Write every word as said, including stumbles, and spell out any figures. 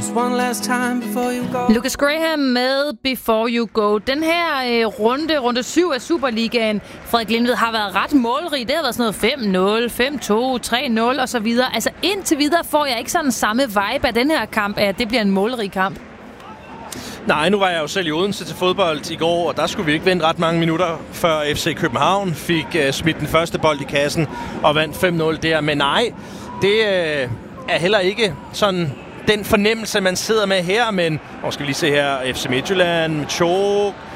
Just one last time before you go. Lucas Graham med Before You Go. Den her øh, runde, runde syv af Superligaen, Frederik Lindved, har været ret målrig. Det har været sådan noget fem nul, fem to, tre nul og så videre. Altså indtil videre får jeg ikke sådan samme vibe af den her kamp, at det bliver en målrig kamp. Nej, nu var jeg jo selv i Odense til fodbold i går, og der skulle vi ikke vente ret mange minutter, før F C København fik uh, smidt den første bold i kassen og vandt fem nul der. Men nej, det uh, er heller ikke sådan den fornemmelse, man sidder med her, men og skal vi lige se her, F C Midtjylland, Chok,